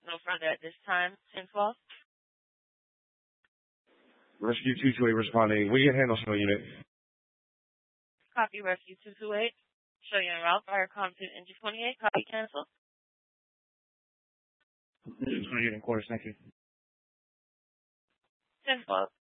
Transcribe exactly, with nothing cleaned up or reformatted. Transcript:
No further at this time. ten twelve. Rescue two two eight responding. We can handle snow unit. Copy Rescue two two eight. Show you en route. Fire contact engine twenty-eight. Copy cancel. Engine twenty-eight in quarters. Thank you. ten twelve.